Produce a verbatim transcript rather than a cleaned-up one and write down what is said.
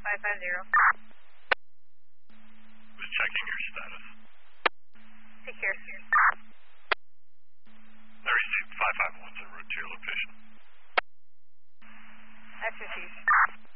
five five zero. Just checking your status. Secure. I received five five one, so route to your location. That's received.